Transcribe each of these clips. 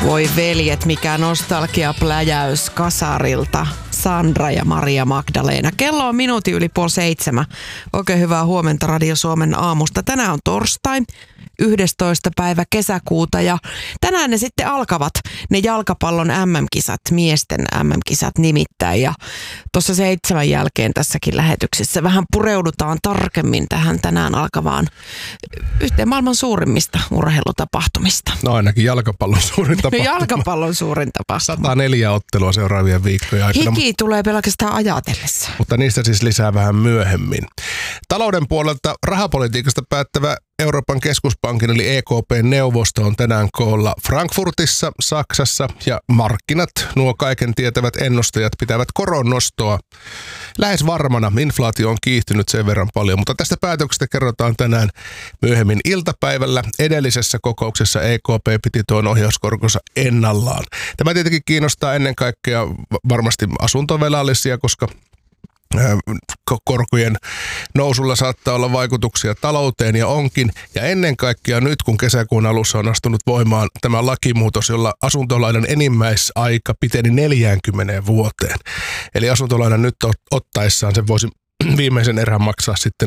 Voi veljet, mikä nostalgiapläjäys kasarilta. Sandra ja Maria Magdalena. Kello on minuutin yli 6:30. Oikein hyvää huomenta Radio Suomen aamusta. Tänään on torstai, 11. päivä kesäkuuta ja tänään ne sitten alkavat ne jalkapallon MM-kisat, miesten MM-kisat nimittäin. Ja tuossa 7 jälkeen tässäkin lähetyksessä vähän pureudutaan tarkemmin tähän tänään alkavaan yhteen maailman suurimmista urheilutapahtumista. No ainakin jalkapallon suurin tapahtuma. Jalkapallon suurin tapahtuma. 104 ottelua seuraavien viikkojen aikana. Hiki tulee pelkästään ajatellessa. Mutta niistä siis lisää vähän myöhemmin. Talouden puolelta rahapolitiikasta päättävä Euroopan keskuspankin eli EKP-neuvosto on tänään koolla Frankfurtissa, Saksassa ja markkinat, nuo kaiken tietävät ennustajat, pitävät koronnostoa lähes varmana. Inflaatio on kiihtynyt sen verran paljon, mutta tästä päätöksestä kerrotaan tänään myöhemmin iltapäivällä. Edellisessä kokouksessa EKP piti tuon ohjauskorkonsa ennallaan. Tämä tietenkin kiinnostaa ennen kaikkea varmasti asuntovelallisia, koska korkojen nousulla saattaa olla vaikutuksia talouteen ja onkin. Ja ennen kaikkea nyt, kun kesäkuun alussa on astunut voimaan tämä lakimuutos, jolla asuntolainan enimmäisaika piteni 40 vuoteen. Eli asuntolainan nyt ottaessaan se voisi viimeisen erän maksaa sitten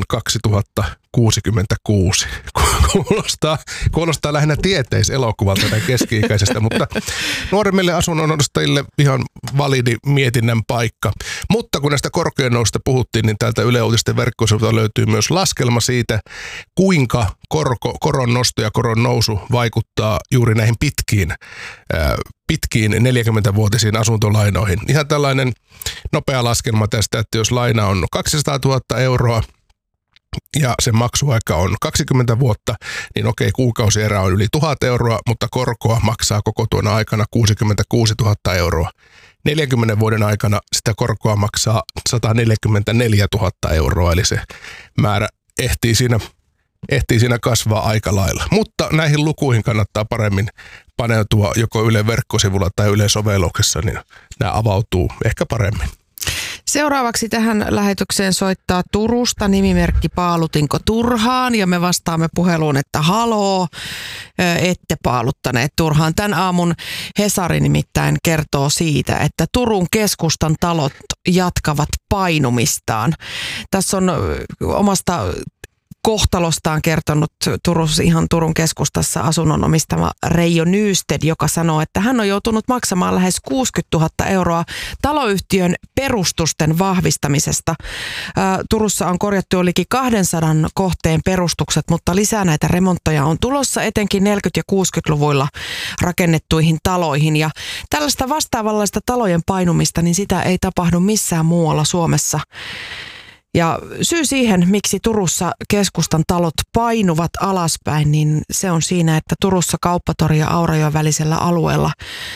2066. Kuulostaa lähinnä tieteiselokuvalta tai keski-ikäisestä, mutta nuoremmille asunnonostajille ihan validi mietinnän paikka. Mutta kun näistä korkojen noususta puhuttiin, niin täältä Yle Uutisten verkkosivuilta löytyy myös laskelma siitä, kuinka koron nosto ja koron nousu vaikuttaa juuri näihin pitkiin 40-vuotisiin asuntolainoihin. Ihan tällainen nopea laskelma tästä, että jos laina on 200 000 euroa ja sen maksuaika on 20 vuotta, niin okei, kuukausierä on yli 1000 euroa, mutta korkoa maksaa koko tuona aikana 66 000 euroa. 40 vuoden aikana sitä korkoa maksaa 144 000 euroa, eli se määrä ehtii siinä kasvaa aika lailla. Mutta näihin lukuihin kannattaa paremmin paneutua joko Yle verkkosivulla tai Yle sovelluksessa, niin nämä avautuu ehkä paremmin. Seuraavaksi tähän lähetykseen soittaa Turusta nimimerkki Paalutinko turhaan ja me vastaamme puheluun, että haloo, ette paaluttaneet turhaan. Tän aamun Hesari nimittäin kertoo siitä, että Turun keskustan talot jatkavat painumistaan. Tässä on omasta kohtalostaan kertonut ihan Turun keskustassa asunnon omistama Reijo Nysted, joka sanoo, että hän on joutunut maksamaan lähes 60 000 euroa taloyhtiön perustusten vahvistamisesta. Turussa on korjattu jo liki 200 kohteen perustukset, mutta lisää näitä remontteja on tulossa etenkin 40- ja 60-luvuilla rakennettuihin taloihin. Ja tällaista vastaavanlaista talojen painumista, niin sitä ei tapahdu missään muualla Suomessa. Ja syy siihen, miksi Turussa keskustan talot painuvat alaspäin, niin se on siinä, että Turussa Kauppatori ja Aurajoen välisellä alueella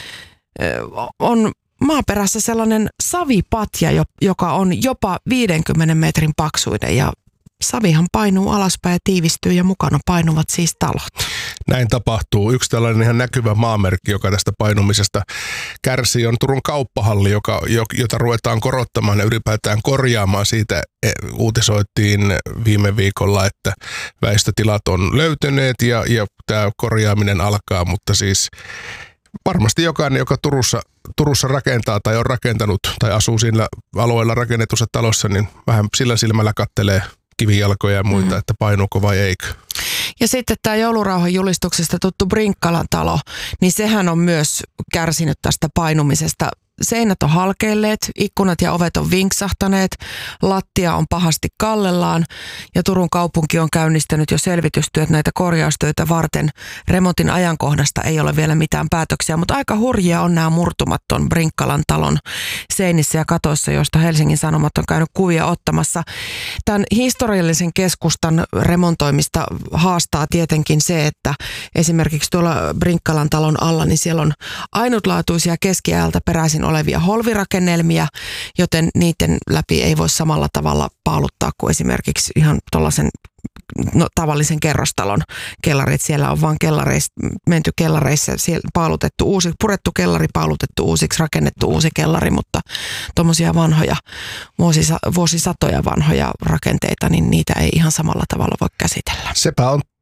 on maaperässä sellainen savipatja, joka on jopa 50 metrin paksuinen ja savihan painuu alaspäin ja tiivistyy ja mukana painuvat siis talot. Näin tapahtuu. Yksi tällainen ihan näkyvä maamerkki, joka tästä painumisesta kärsii, on Turun kauppahalli, jota ruvetaan korottamaan ja ylipäätään korjaamaan. Siitä uutisoitiin viime viikolla, että väistötilat on löytyneet ja tämä korjaaminen alkaa, mutta siis varmasti jokainen, joka Turussa rakentaa tai on rakentanut tai asuu siinä alueella rakennetussa talossa, niin vähän sillä silmällä kattelee kivijalkoja ja muita, että painuuko vai eikö. Ja sitten tämä joulurauhan julistuksesta tuttu Brinkkalan talo, niin sehän on myös kärsinyt tästä painumisesta. Seinät on halkeilleet, ikkunat ja ovet on vinksahtaneet, lattia on pahasti kallellaan ja Turun kaupunki on käynnistänyt jo selvitystyöt näitä korjaustöitä varten. Remontin ajankohdasta ei ole vielä mitään päätöksiä, mutta aika hurjia on nämä murtumat ton Brinkkalan talon seinissä ja katoissa, joista Helsingin Sanomat on käynyt kuvia ottamassa. Tämän historiallisen keskustan remontoimista haastaa tietenkin se, että esimerkiksi tuolla Brinkkalan talon alla, niin siellä on ainutlaatuisia keskiajalta peräisin olevia holvirakennelmia, joten niiden läpi ei voi samalla tavalla paaluttaa kuin esimerkiksi ihan tuollaisen tavallisen kerrostalon kellarit. Siellä on vaan menty kellareissa, siellä paalutettu uusi, purettu kellari, paalutettu uusiksi, rakennettu uusi kellari, mutta tuommoisia vanhoja, vuosisatoja vanhoja rakenteita, niin niitä ei ihan samalla tavalla voi käsitellä. Sepä on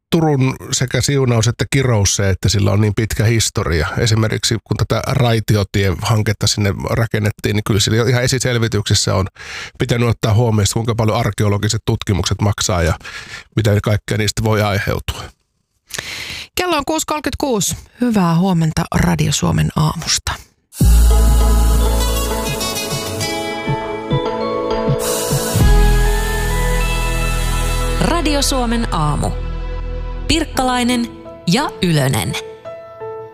Turun sekä siunaus että kirous se, että sillä on niin pitkä historia. Esimerkiksi kun tätä raitiotiehanketta sinne rakennettiin, niin kyllä sillä jo ihan esiselvityksessä on pitänyt ottaa huomioon, kuinka paljon arkeologiset tutkimukset maksaa ja mitä kaikkea niistä voi aiheutua. Kello on 6.36. Hyvää huomenta Radio Suomen aamusta. Radio Suomen aamu. Pirkkalainen ja Ylönen.